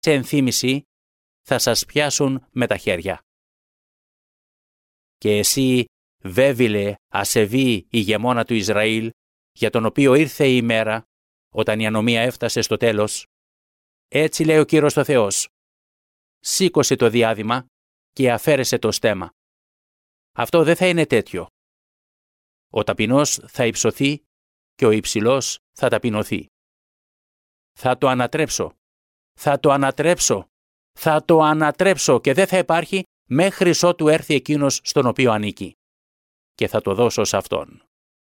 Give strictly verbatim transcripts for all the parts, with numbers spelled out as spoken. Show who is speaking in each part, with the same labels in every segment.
Speaker 1: σε ενθύμηση, θα σας πιάσουν με τα χέρια. Και εσύ, βέβηλε, ασεβή ηγεμόνα του Ισραήλ, για τον οποίο ήρθε η ημέρα, όταν η ανομία έφτασε στο τέλος, έτσι λέει ο Κύριος ο Θεός, σήκωσε το διάδημα και αφαίρεσε το στέμμα. Αυτό δεν θα είναι τέτοιο. Ο ταπεινός θα υψωθεί και ο υψηλός θα ταπεινωθεί. Θα το ανατρέψω, θα το ανατρέψω, θα το ανατρέψω και δεν θα υπάρχει μέχρι ότου έρθει εκείνος στον οποίο ανήκει. Και θα το δώσω σε αυτόν.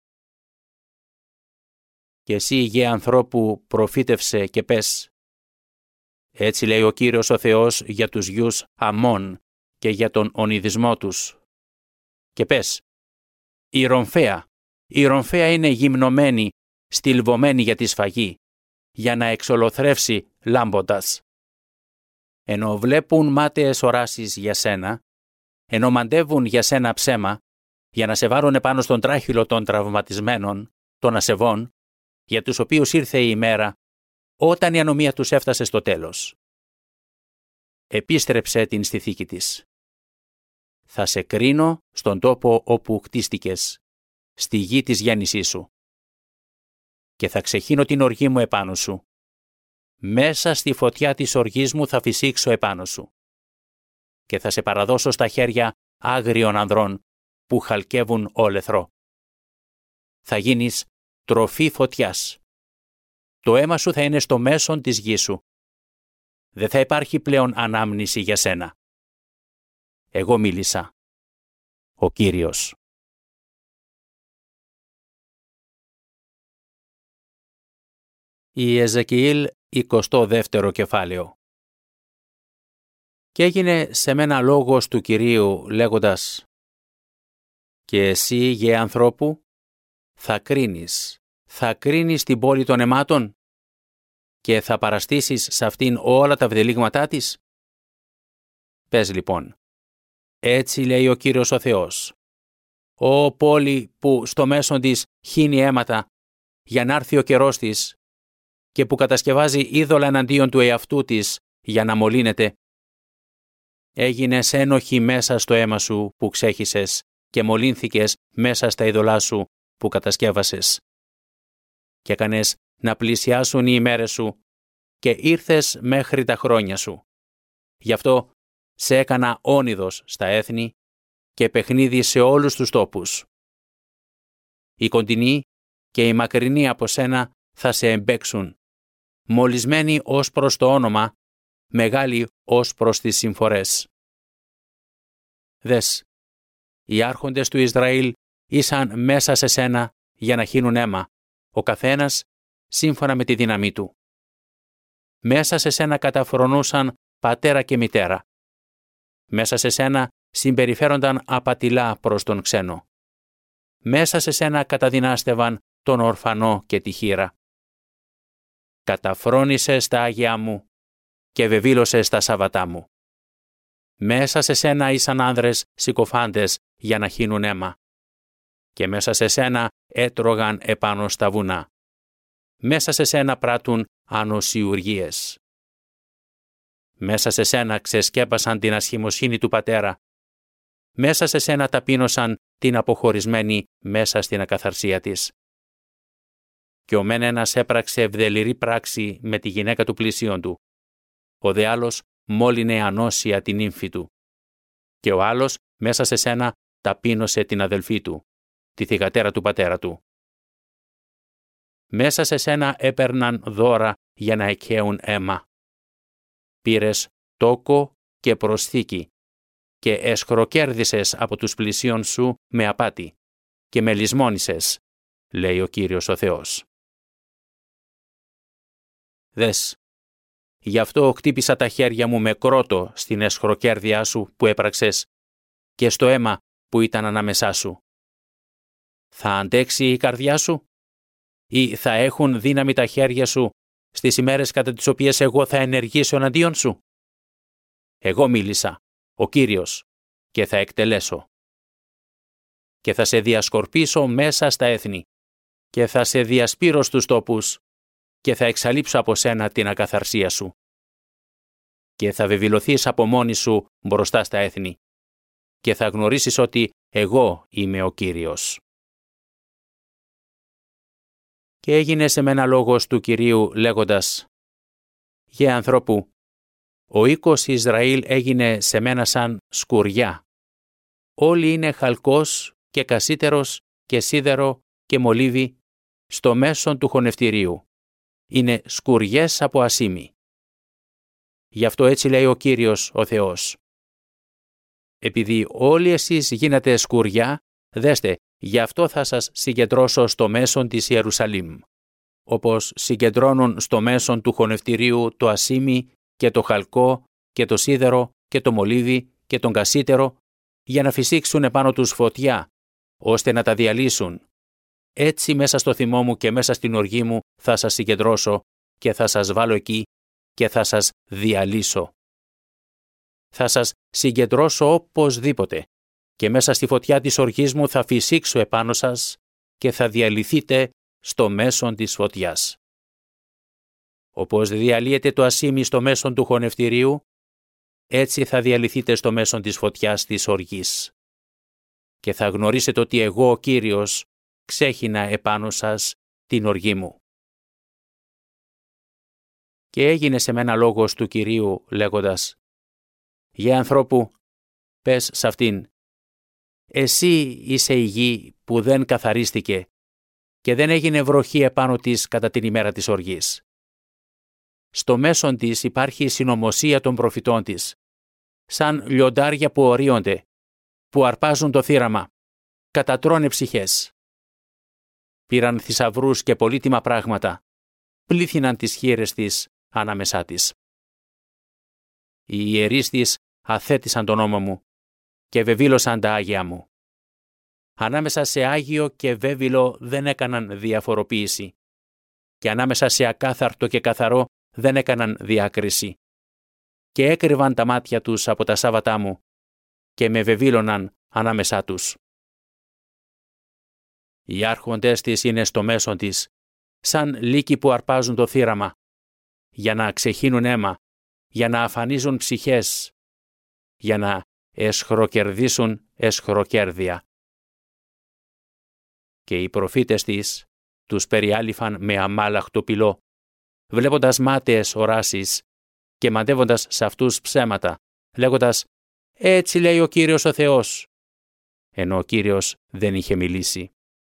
Speaker 1: Και εσύ, γε ανθρώπου, προφήτευσε και πες, έτσι λέει ο Κύριος ο Θεός για τους γιους Αμμών και για τον ονειδισμό τους. Και πες, η ρομφαία, η ρομφαία είναι γυμνωμένη, στυλβωμένη για τη σφαγή, για να εξολοθρεύσει λάμποντας. Ενώ βλέπουν μάταιες οράσεις για σένα, ενώ μαντεύουν για σένα ψέμα, για να σε βάρουν επάνω στον τράχυλο των τραυματισμένων, των ασεβών, για τους οποίους ήρθε η ημέρα, όταν η ανομία τους έφτασε στο τέλος. Επίστρεψε την στη θήκη της. Θα σε κρίνω στον τόπο όπου κτίστηκες, στη γη της γέννησής σου. Και θα ξεχύνω την οργή μου επάνω σου. Μέσα στη φωτιά της οργής μου θα φυσήξω επάνω σου. Και θα σε παραδώσω στα χέρια άγριων ανδρών που χαλκεύουν όλεθρο. Θα γίνεις τροφή φωτιάς. Το αίμα σου θα είναι στο μέσον της γης σου. Δεν θα υπάρχει πλέον ανάμνηση για σένα. Εγώ μίλησα. Ο Κύριος. Η Εζεκιήλ εικοστό δεύτερο κεφάλαιο. Και έγινε σε μένα λόγος του Κυρίου λέγοντας, «Και εσύ, γε ανθρώπου, θα κρίνεις, θα κρίνεις την πόλη των αιμάτων και θα παραστήσεις σε αυτήν όλα τα βδελίγματά της». Πες λοιπόν, έτσι λέει ο Κύριος ο Θεός, «Ω πόλη που στο μέσον της χύνει αίματα για να έρθει ο καιρός της και που κατασκευάζει είδωλα εναντίον του εαυτού της για να μολύνεται. Έγινες ένοχη μέσα στο αίμα σου που ξέχυσες και μολύνθηκες μέσα στα είδωλά σου που κατασκεύασες. Και έκανες να πλησιάσουν οι ημέρες σου και ήρθες μέχρι τα χρόνια σου. Γι' αυτό σε έκανα όνειδος στα έθνη και παιχνίδι σε όλους τους τόπους. Οι κοντινοί και οι μακρινοί από σένα θα σε εμπέξουν, μολυσμένοι ως προς το όνομα, μεγάλοι ως προς τις συμφορές. Δες, οι άρχοντες του Ισραήλ ήσαν μέσα σε σένα για να χύνουν αίμα, ο καθένας σύμφωνα με τη δύναμή του. Μέσα σε σένα καταφρονούσαν πατέρα και μητέρα. Μέσα σε σένα συμπεριφέρονταν απατηλά προς τον ξένο. Μέσα σε σένα καταδυνάστευαν τον ορφανό και τη χήρα. Καταφρόνησες τα Άγια μου και βεβήλωσες τα Σαββατά μου. Μέσα σε σένα ήσαν άνδρες συκοφάντες για να χύνουν αίμα. Και μέσα σε σένα έτρωγαν επάνω στα βουνά. Μέσα σε σένα πράττουν ανοσιουργίες. Μέσα σε σένα ξεσκέπασαν την ασχημοσύνη του πατέρα. Μέσα σε σένα ταπείνωσαν την αποχωρισμένη μέσα στην ακαθαρσία της. Και ο μεν ένας έπραξε ευδελιρή πράξη με τη γυναίκα του πλησίον του. Ο δε άλλος μόλυνε ανώσια την ύμφη του. Και ο άλλος μέσα σε σένα ταπείνωσε την αδελφή του, τη θυγατέρα του πατέρα του. Μέσα σε σένα έπαιρναν δώρα για να εκχέουν αίμα. Πήρες τόκο και προσθήκη και εσχροκέρδισες από τους πλησίον σου με απάτη και με λησμόνησες, λέει ο Κύριος ο Θεός. Δες, γι' αυτό χτύπησα τα χέρια μου με κρότο στην εσχροκέρδειά σου που έπραξες και στο αίμα που ήταν ανάμεσά σου. Θα αντέξει η καρδιά σου ή θα έχουν δύναμη τα χέρια σου στις ημέρες κατά τις οποίες εγώ θα ενεργήσω εναντίον σου? Εγώ μίλησα, ο Κύριος, και θα εκτελέσω. Και θα σε διασκορπίσω μέσα στα έθνη και θα σε διασπείρω στους τόπους και θα εξαλείψω από σένα την ακαθαρσία σου. και θα βεβηλωθείς από μόνη σου μπροστά στα έθνη και θα γνωρίσεις ότι εγώ είμαι ο Κύριος. Και έγινε σε μένα λόγος του Κυρίου λέγοντας: «Γε ανθρώπου, ο οίκος Ισραήλ έγινε σε μένα σαν σκουριά. Όλοι είναι χαλκός και κασίτερος και σίδερο και μολύβι στο μέσον του χωνευτηρίου. Είναι σκουριές από ασίμι. Γι' αυτό έτσι λέει ο Κύριος ο Θεός. Επειδή όλοι εσείς γίνατε σκουριά, δέστε, γι' αυτό θα σας συγκεντρώσω στο μέσον της Ιερουσαλήμ, όπως συγκεντρώνουν στο μέσον του χωνευτηρίου το ασίμι και το χαλκό και το σίδερο και το μολύβι και τον κασίτερο, για να φυσήξουν επάνω τους φωτιά, ώστε να τα διαλύσουν. Έτσι μέσα στο θυμό μου και μέσα στην οργή μου θα σας συγκεντρώσω και θα σας βάλω εκεί και θα σας διαλύσω. Θα σας συγκεντρώσω οπωσδήποτε και μέσα στη φωτιά της οργής μου θα φυσήξω επάνω σας και θα διαλυθείτε στο μέσον της φωτιάς. Όπως διαλύεται το ασίμι στο μέσον του χωνευτηρίου, έτσι θα διαλυθείτε στο μέσον της φωτιάς της οργής. Και θα γνωρίσετε ότι εγώ ο Κύριος ξέχυνα επάνω σας την οργή μου. Και έγινε σε μένα λόγος του Κυρίου λέγοντας: «Γε ανθρώπου, πες σ' αυτήν, εσύ είσαι η γη που δεν καθαρίστηκε και δεν έγινε βροχή επάνω της κατά την ημέρα της οργής. Στο μέσον της υπάρχει η συνωμοσία των προφητών της, σαν λιοντάρια που ορίονται, που αρπάζουν το θύραμα, κατατρώνε ψυχές. Πήραν θησαυρούς και πολύτιμα πράγματα, πλήθυναν τις χείες της ανάμεσά της. Οι ιερείς της αθέτησαν τον νόμο μου και βεβήλωσαν τα άγια μου. Ανάμεσα σε άγιο και βέβυλο δεν έκαναν διαφοροποίηση και ανάμεσα σε ακάθαρτο και καθαρό δεν έκαναν διάκριση. Και έκρυβαν τα μάτια τους από τα σάββατά μου και με βεβήλωναν ανάμεσά τους. Οι άρχοντες της είναι στο μέσον της, σαν λύκοι που αρπάζουν το θύραμα, για να ξεχύνουν αίμα, για να αφανίζουν ψυχές, για να εσχροκερδίσουν εσχροκέρδια. Και οι προφήτες της τους περιάλυφαν με αμάλαχτο πυλό, βλέποντας μάταιες οράσεις και μαντεύοντας σε αυτούς ψέματα, λέγοντας «Έτσι λέει ο Κύριος ο Θεός», ενώ ο Κύριος δεν είχε μιλήσει.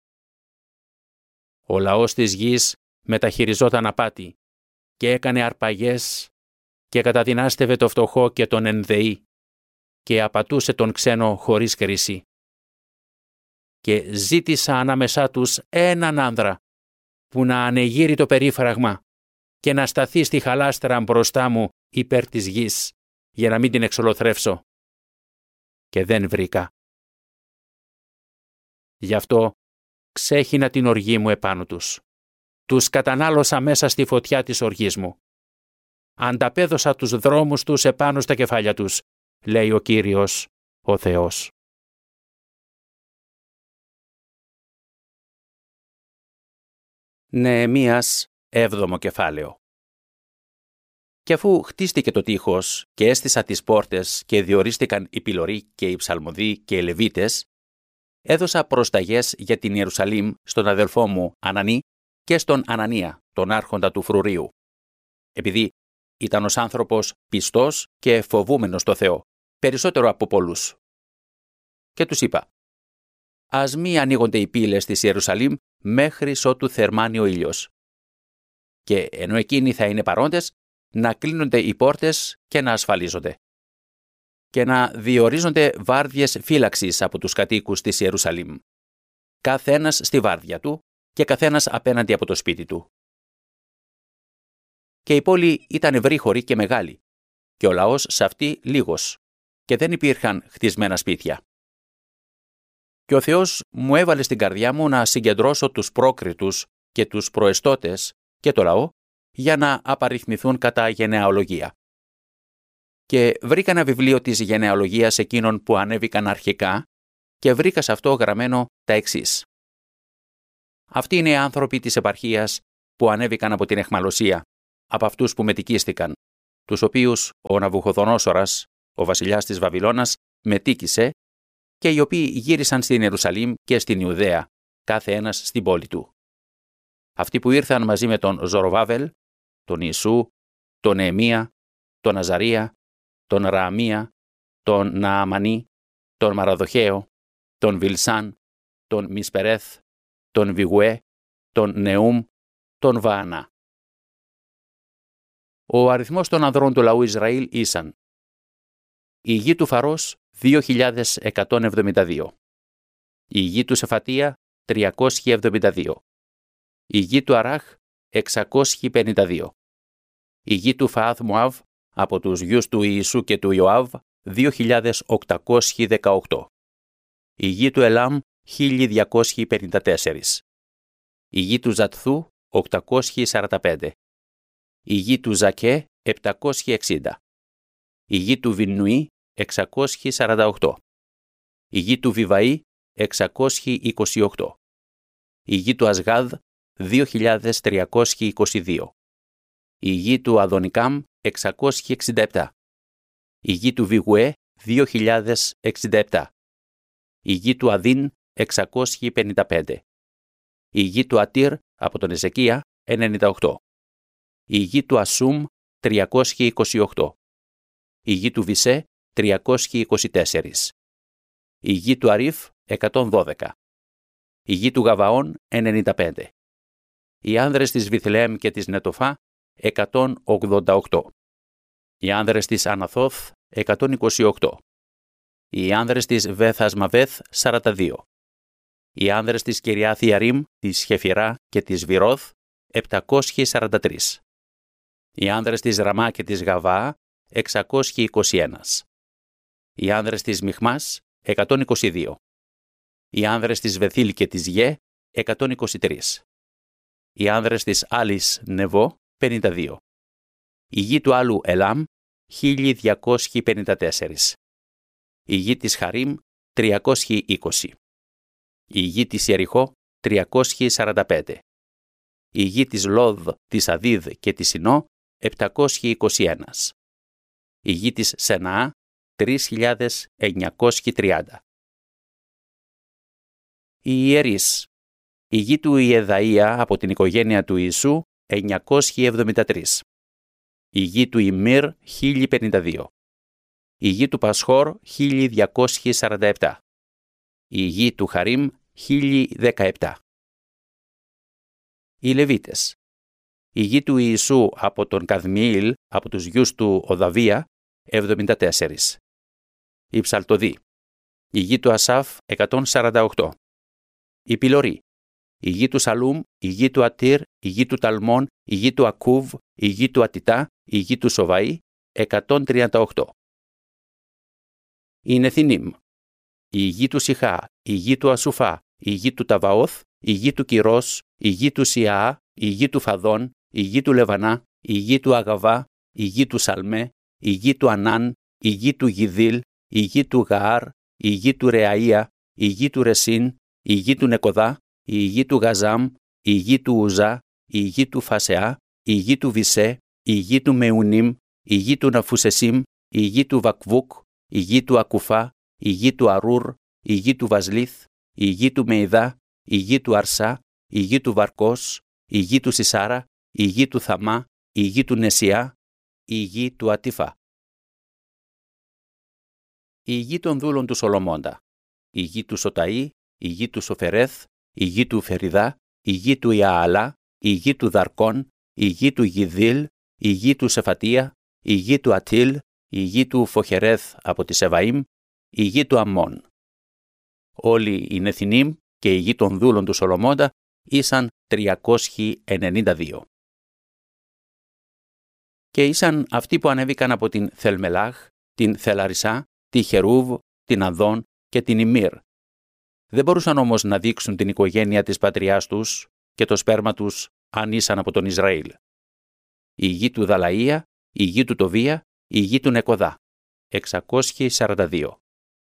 Speaker 1: Ο λαός της γης μεταχειριζόταν απάτη και έκανε αρπαγές και καταδυνάστευε το φτωχό και τον ενδεή και απατούσε τον ξένο χωρίς κρίση. Και ζήτησα ανάμεσά τους έναν άνδρα που να ανεγείρει το περίφραγμα και να σταθεί στη χαλάστρα μπροστά μου υπέρ της γης, για να μην την εξολοθρεύσω. Και δεν βρήκα. Γι' αυτό ξέχυνα την οργή μου επάνω τους. Τους κατανάλωσα μέσα στη φωτιά της οργής μου. Ανταπέδωσα τους δρόμους τους επάνω στα κεφάλια τους, λέει ο Κύριος, ο Θεός. Νεεμίας, έβδομο κεφάλαιο. Και αφού χτίστηκε το τείχος και έστησα τις πόρτες και διορίστηκαν οι πυλωροί και οι ψαλμοδοί και οι λεβίτες, έδωσα προσταγές για την Ιερουσαλήμ στον αδελφό μου Ανανή και στον Ανανία, τον άρχοντα του φρουρίου, επειδή ήταν ως άνθρωπος πιστός και φοβούμενος το Θεό, περισσότερο από πολλούς. Και τους είπα: «Ας μη ανοίγονται οι πύλες της Ιερουσαλήμ μέχρι ότου θερμάνει ο ήλιος. Και ενώ εκείνοι θα είναι παρόντες, να κλείνονται οι πόρτες και να ασφαλίζονται. Και να διορίζονται βάρδιες φύλαξης από τους κατοίκους της Ιερουσαλήμ. Καθένας στη βάρδια του και καθένας απέναντι από το σπίτι του». Και η πόλη ήταν ευρύχωρη και μεγάλη, και ο λαός σε αυτή λίγος, και δεν υπήρχαν χτισμένα σπίτια. Και ο Θεός μου έβαλε στην καρδιά μου να συγκεντρώσω τους πρόκριτους και τους προεστώτες και το λαό για να απαριθμηθούν κατά γενεαλογία. Και βρήκα ένα βιβλίο της γενεαλογίας εκείνων που ανέβηκαν αρχικά και βρήκα σε αυτό γραμμένο τα εξής. Αυτοί είναι οι άνθρωποι της επαρχίας που ανέβηκαν από την αιχμαλωσία, από αυτούς που μετικίστηκαν, τους οποίους ο Ναβουχοδονόσορας, ο βασιλιάς της Βαβυλώνας, μετοίκησε και οι οποίοι γύρισαν στην Ιερουσαλήμ και στην Ιουδαία, κάθε ένας στην πόλη του. Αυτοί που ήρθαν μαζί με τον Ζοροβάβελ, τον Ιησού, τον Νεεμία, τον Αζαρία, τον Ρααμία, τον Νααμανί, τον Μαραδοχαίο, τον Βιλσάν, τον Μισπερέθ, τον Βιγουέ, τον Νεούμ, τον Βαανά. Ο αριθμός των ανδρών του λαού Ισραήλ ήσαν: η γη του Φαρός δύο χιλιάδες εκατόν εβδομήντα δύο, η γη του Σεφατία τριακόσιοι εβδομήντα δύο, η γη του Αράχ εξακόσιοι πενήντα δύο, η γη του Φαάθ Μωάβ από τους γιους του Ιησού και του Ιωάβ δύο χιλιάδες οκτακόσιοι δεκαοκτώ, η γη του Ελάμ χίλια διακόσιοι πενήντα τέσσερα, η γη του Ζατθού οκτακόσιοι σαράντα πέντε, η γη του Ζακέ επτακόσιοι εξήντα, η γη του Βιννουή εξακόσιοι σαράντα οκτώ, η γη του Βιβαή εξακόσιοι είκοσι οκτώ, η γη του Ασγάδ δύο χιλιάδες τριακόσιοι είκοσι δύο, η γη του Αδονικάμ εξακόσιοι εξήντα επτά, η γη του Βιγουέ δύο χιλιάδες εξήντα επτά, η γη του Αδίν εξακόσιοι πενήντα πέντε, η γη του Ατήρ από τον Εζεκία ενενήντα οκτώ, η γη του Ασούμ τριακόσιοι είκοσι οκτώ, η γη του Βισέ τριακόσιοι είκοσι τέσσερα, η γη του Αρίφ εκατόν δώδεκα, η γη του Γαβαών ενενήντα πέντε, οι άνδρες της Βιθλεέμ και της Νετοφά εκατόν ογδόντα οκτώ, οι άνδρες της Αναθώθ εκατόν είκοσι οκτώ, οι άνδρες της Βεθασμαβέθ σαράντα δύο, οι άνδρες της Κυριάθ Ιαρίμ, της Χεφυρά και της Βυρώθ επτακόσιοι σαράντα τρία, οι άνδρες της Ραμά και της Γαβά εξακόσιοι είκοσι ένα, οι άνδρες της Μιχμάς εκατόν είκοσι δύο, οι άνδρες της Βεθήλ και της Γε εκατόν είκοσι τρία, οι άνδρες της άλλης Νεβό πενήντα δύο, η γη του άλλου Ελάμ χίλια διακόσιοι πενήντα τέσσερα, η γη της Χαρίμ τριακόσιοι είκοσι, η γη της Ιεριχώ τριακόσιοι σαράντα πέντε, η γη της Λόδ, της Αδίδ και της Σινώ επτακόσιοι είκοσι ένα, η γη της Σεναά τρεις χιλιάδες εννιακόσιοι τριάντα. Οι ιερείς. Η γη του Ιεδαΐα από την οικογένεια του Ιησού εννιακόσιοι εβδομήντα τρία, η γη του Ιμμύρ χίλια πενήντα δύο, η γη του Πασχόρ χίλια διακόσιοι σαράντα επτά, η γη του Χαρίμ χίλια δεκαεπτά. Οι Λεβίτες. Η γη του Ιησού από τον Καδμιήλ, από τους γιους του Οδαβία, εβδομήντα τέσσερα. Η Ψαλτοδή. Η γη του Ασάφ, εκατόν σαράντα οκτώ. Η Πιλορή. Η γη του Σαλούμ, η γη του Ατήρ, η γη του Ταλμών, η γη του Ακούβ, η γη του Ατιτά, η γη του Σοβαή, εκατόν τριάντα οκτώ. Η Νεθινίμ. Η γη του Σιχά, η γη του Ασουφά, η γη του Ταβαώθ, η γη του Κυρός, η γη του Σιαά, η γη του Φαδών, η γη του Λεβανά, η γη του Αγαβά, η γη του Σαλμέ, η γη του Ανάν, η γη του Γιδήλ, η γη του Γαάρ, η γη του Ρεαΐα, η γη του Ρεσίν, η γη του Νεκοδά, η γη του Γαζάμ, η γη του Ουζά, η γη του Φασεά, η γη του Βισέ, η γη του Μεουνίμ, η γη του Ναφουσεσίμ, η γη του Βακβούκ, η γη του Ακουφά, η γη του Αρούρ, η γη του Βαζλίθ, η γη του Μεϊδά, η γη του Αρσά, η γη του Βαρκός, η γη του Σισάρα, η γη του Θαμά, η γη του Νεσιά, η γη του Ατίφα. Η γη των δούλων του Σολομώντα, η γη του Σοταΐ, η γη του Σοφερέθ, η γη του Φεριδά, η γη του Ιααλά, η γη του Δαρκών, η γη του Γιδήλ, η γη του Σεφατία, η γη του Ατήλ, η γη του Φοχερέθ από τη Σεβαΐμ, η γη του Αμμών. Όλοι οι Νεθινίμ και η γη των δούλων του Σολομώντα ήσαν τριακόσιοι ενενήντα δύο. Και ήσαν αυτοί που ανέβηκαν από την Θελμελάχ, την Θελαρισά, τη Χερούβ, την Αδών και την Ιμμύρ. Δεν μπορούσαν όμως να δείξουν την οικογένεια της πατριάς τους και το σπέρμα τους αν ήσαν από τον Ισραήλ. Η γη του Δαλαΐα, η γη του Τοβία, η γη του Νεκοδά, εξακόσιοι σαράντα δύο.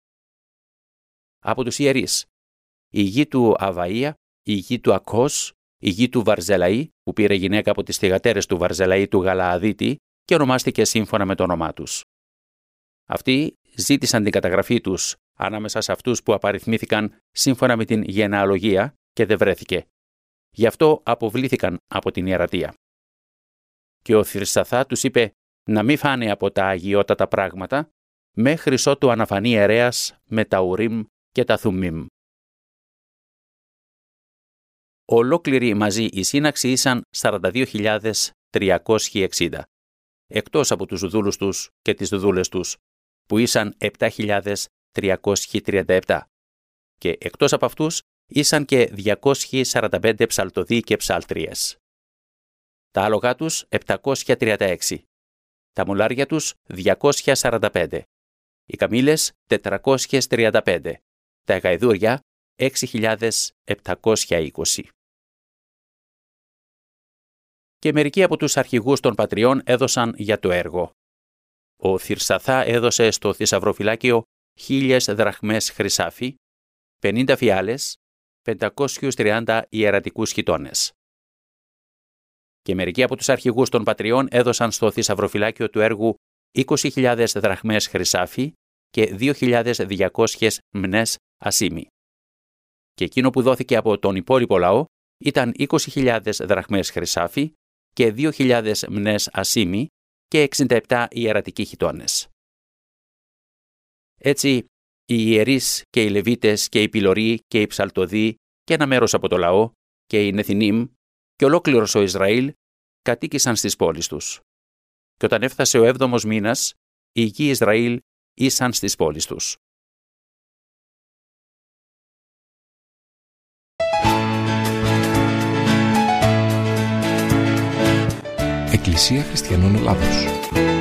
Speaker 1: Από τους ιερείς, η γη του Αβαΐα, η γη του Ακός, η γη του Βαρζελαή, που πήρε γυναίκα από τις θυγατέρες του Βαρζελαή του Γαλααδίτη, και ονομάστηκε σύμφωνα με το όνομά τους. Αυτοί ζήτησαν την καταγραφή τους ανάμεσα σε αυτούς που απαριθμήθηκαν σύμφωνα με την γενεαλογία και δεν βρέθηκε. Γι' αυτό αποβλήθηκαν από την ιερατεία. Και ο Θυρσαθά τους είπε να μην φάνε από τα αγιότατα πράγματα μέχρι ότου αναφανεί ιερέας με τα Ουρίμ και τα Θουμίμ. Ολόκληρη μαζί η σύναξη ήσαν σαράντα δύο χιλιάδες τριακόσιοι εξήντα, εκτός από τους δούλους τους και τις δούλες τους, που ήσαν επτά χιλιάδες τριακόσιοι τριάντα επτά, και εκτός από αυτούς ήσαν και διακόσιοι σαράντα πέντε ψαλτοδοί και ψάλτριες. Τα άλογα τους επτακόσια τριάντα έξι, τα μουλάρια τους διακόσια σαράντα πέντε, οι καμήλες τετρακόσια τριάντα πέντε, τα γαϊδούρια έξι χιλιάδες επτακόσια είκοσι. Και μερικοί από τους αρχηγούς των πατριών έδωσαν για το έργο. Ο Θυρσαθά έδωσε στο θησαυροφυλάκιο χίλιες δραχμές χρυσάφι, πενήντα φιάλες, πεντακόσιους τριάντα ιερατικούς χιτώνες. Και μερικοί από τους αρχηγούς των πατριών έδωσαν στο θησαυροφυλάκιο του έργου είκοσι χιλιάδες δραχμές χρυσάφι και δύο χιλιάδες διακόσιες μνές ασίμι. Και εκείνο που δόθηκε από τον υπόλοιπο λαό ήταν είκοσι χιλιάδες δραχμές χρυσάφι και δύο χιλιάδες μνές ασίμι και εξήντα επτά ιερατικοί χιτώνες. Έτσι, οι ιερείς και οι Λεβίτες και οι πυλωροί και οι ψαλτοδοί και ένα μέρος από το λαό και οι Νεθινίμ και ολόκληρος ο Ισραήλ κατοίκησαν στις πόλεις τους. Και όταν έφτασε ο έβδομος μήνας, οι γη Ισραήλ ήσαν στις πόλεις τους.
Speaker 2: Εκκλησία Χριστιανών Ελλάδος.